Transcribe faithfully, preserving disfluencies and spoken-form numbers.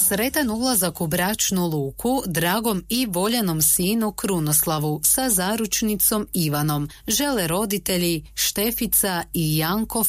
Sretan ulazak u bračnu luku dragom i voljenom sinu Krunoslavu sa zaručnicom Ivanom žele roditelji Štefica i Janko